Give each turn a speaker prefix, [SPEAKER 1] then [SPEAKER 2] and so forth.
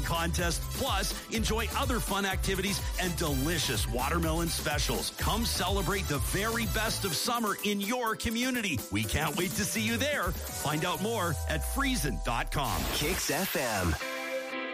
[SPEAKER 1] contest. Plus, enjoy other fun activities and delicious watermelon specials. Come celebrate the very best of summer in your community. We can't wait to see you there. Find out more at friesen.com.
[SPEAKER 2] Kicks FM.